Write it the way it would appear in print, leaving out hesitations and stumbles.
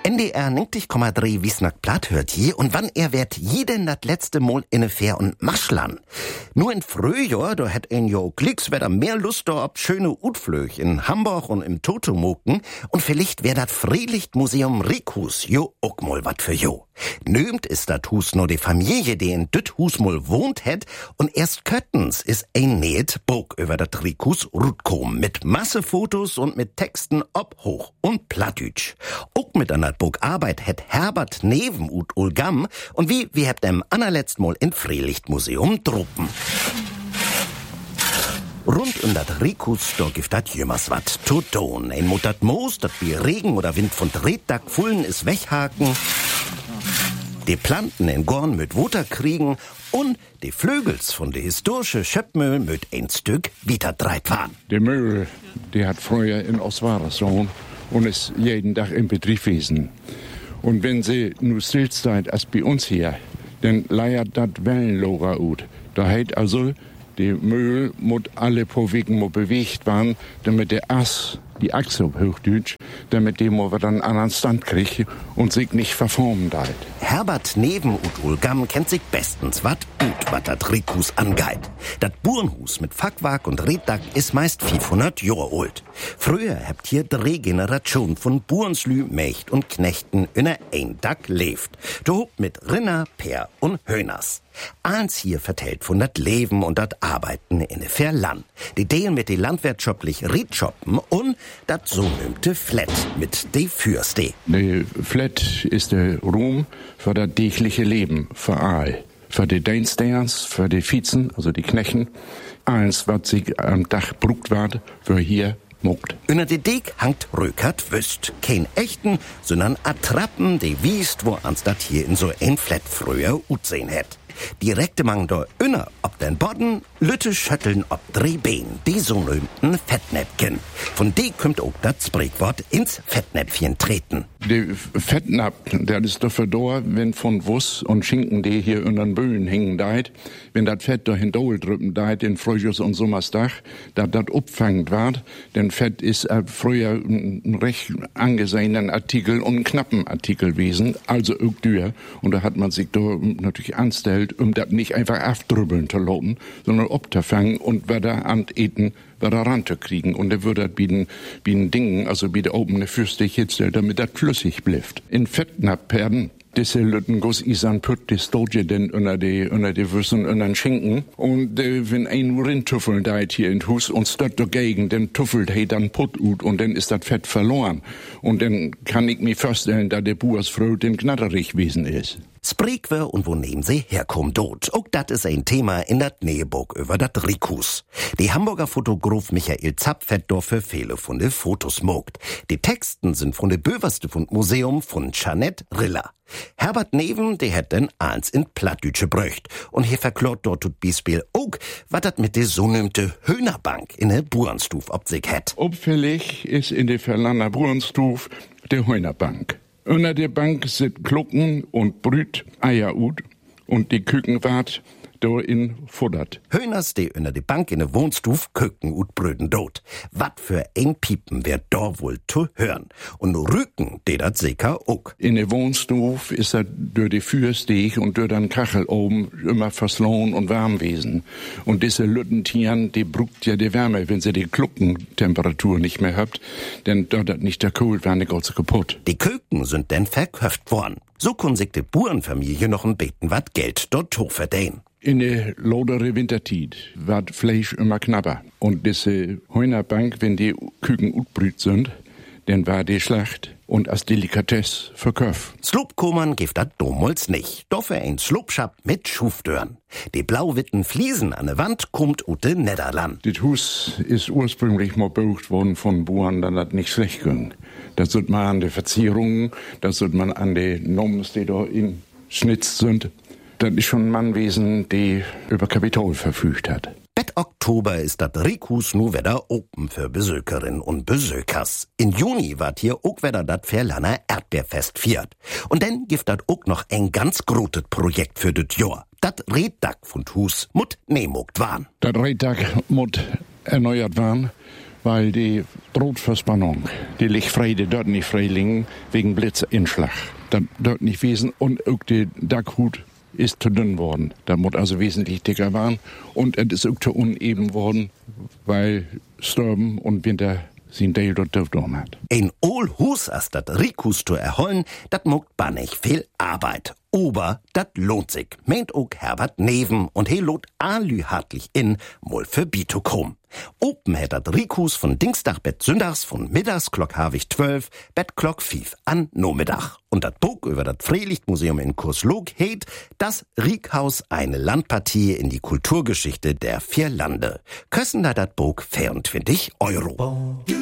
NDR 90,3 Wiesnack Platt hört je und wann wird jeden das letzte Mal in Fair und Maschlan. Nur in Frühjahr, da hat ein jo Klicks wer da mehr Lust da ob schöne Utflöch in Hamburg und im Totemoken und vielleicht wär dat Freilichtmuseum Rikus jo auch mal wat für jo. Nömt ist dat Hus nur die Familie, die in düt Hus mal wohnt het und erst Köttens ist ein näht Bog über dat Rikus Rutkom mit Massefotos und mit Texten ob Hoch und Plattdütsch. Auch mit einer Bog Arbeit het Herbert Neven ut Ulgam und wie habt em allerletzt mal in Freilichtmuseum druppen. Rund um dat Rikus, da gibt dat jümmers wat zu tun. Ein Mut dat Moos, dat wie Regen oder Wind von Drehtag fullen is weghaken, die Planten in Gorn mit Wutter kriegen und die Flügels von de historische Schöppmühl mit ein Stück wieder dreit waren. Die Mühle, die hat früher in Ostwarason und ist jeden Tag im Betrieb gewesen. Und wenn sie nur stillzeit als bei uns hier, dann leiert dat Wellenloger ut. Da heißt also, die Mühl muss alle paar Wochen bewegt werden, damit der Ass, die Achse auf Hochdeutsch, damit die mal wieder einen anderen Stand kriegt und sich nicht verformen deit. Herbert Neven ut Ulgam kennt sich bestens wat dat Rikus angeit. Dat Burenhus mit Fackwag und Reddack ist meist 500 Jahre alt. Früher habt hier 3 Generationen von Burenslü, Mächt und Knechten in ein Dack lebt. Da mit Rinner, Per und Höhners. Eins hier vertellt von dat Leben und dat Arbeiten in de Verland. Die Deen mit de landwirtschaftlich Redschoppen und dat so nümmte Flat mit de Fürste. De Flat ist der Ruhm für das tägliche Leben, für all. Für die Dienststehers, für die Vizen, also die Knechten. Alles, was sich am Tag brugt wird, für hier muckt. Unter de Dek hangt Rökert Wüst. Kein echten, sondern Attrappen, die wiest, wo ans dat hier in so ein Flat früher utsehen hätt. Direkte Mang da inner ob den Bodden, Lütte schütteln ob 3 Bein, die so nömten Fettnäpfchen. Von de kommt auch das Sprichwort ins Fettnäpfchen treten. Die Fettnäpfchen, das ist dafür da, wenn von Wuss und Schinken, die hier in den Böen hängen deit, wenn das Fett da hindurch drüben deit, in Frühjahrs- und Sommersdach, dass das abfangt wird, denn Fett ist früher ein recht angesehenen Artikel und ein knappen Artikel gewesen, also auch teuer. Und da hat man sich da natürlich anstellt, um das nicht einfach aufdrübbeln zu lassen, sondern abzufangen und wieder an eten, wieder ranzukriegen. Und er würde das bieten Dingen, also biete oben eine Fürste hitzeln, damit das flüssig bleibt. In Fettnapperden, diese Lütten goss isan pütt, die stoje denn unter die Würsten und den Schinken. Und wenn ein Rindtüffel deit hier in Hus und stört dagegen, dann tüffelt he dann putt ut und dann ist das Fett verloren. Und dann kann ich mir vorstellen, dass der Buersfrau den knatterig gewesen ist. Spreekwe und wo nehmen sie herkommt dort. Auch dat is ein Thema in dat Näheburg über dat Rikus. Die Hamburger Fotograf Michael Zapp fett für viele von de Fotos mogt. Die Texten sind von de Böverste von Museum von Jeanette Riller. Herbert Neven, der hat denn eins in Plattdütsche bröcht. Und hier verklort dort tut Bispiel auch, wat dat mit de so nümmte Höhnerbank in de Burenstuf ob sich hat. Auffällig ist in de Verlander Burenstuf de Höhnerbank. Unter der Bank sind Klucken und Brüt, Eier ut und die Küken wart da in futtert. Höhners, die unter der Bank in der Wohnstuf Küken ut Bröden dot. Wat für ein Piepen wär da wohl zu hören. Und Rücken, die dat sicher ook. In der Wohnstuf ist dat durch die Fürsteg und durch den Kachel oben immer verslohen und warm gewesen. Und diese Lüttentieren, die brugt ja die Wärme, wenn sie die Kluckentemperatur nicht mehr habt, denn dort hat nicht der Kohl, werden die Gotze kaputt. Die Küken sind denn verköpft worden. So kun sich die Burenfamilie noch ein beten wat Geld dort hoch verdienen. In der lodere Wintertied wird Fleisch immer knapper. Und diese Hühnerbank, wenn die Küken utbrüht sind, dann war die Schlacht und als Delikatesse verkauft. Slupkommern gibt dat damals nicht. Dafür ein Slupschap mit Schufdörn. Die blau-witten Fliesen an der Wand kommt ute Nederland. Das Hus ist ursprünglich mal gebaut worden von Bauern, dann hat nicht schlecht ging. Das sieht man an den Verzierungen, das sieht man an den Noms, die da in Schnitz sind. Das ist schon ein Mann gewesen, der über Kapital verfügt hat. Bet Oktober ist dat Rikus nu wieder open für Besökerinnen und Besökers. In Juni wart hier auch wieder dat Verlanner Erdbeerfest viert. Und dann gibt dat auch noch ein ganz grotes Projekt für das Jahr. Dat Reddack von Hus mut nemogt waren. Das Reddack mut erneuert waren. weil die Brotverspannung, die liegt frei, die dort nicht frei liegen, wegen Blitzinschlag. Das dort nicht wesen und auch die Dackhut ist zu dünn worden. Da muss also wesentlich dicker werden. Und es ist auch zu uneben worden, weil Stürmen und Winter sind Teil dort hat. Ein Ohl-Hus as dat Rikus zu erholen, dat muckt bannig viel Arbeit. Aber dat lohnt sich, meint auch Herbert Neven und he lot alü hartlich in, mol für Bito kom. Open hat dat Rikus von Dienstag bet Sündags von mittags Glock Havig 12 bet Glock 5 an Nomittag. Und dat Buch über dat Freilichtmuseum in Kurslog heet das Riekhaus eine Landpartie in die Kulturgeschichte der 4 Lande. Kössen da dat Buch 24 €.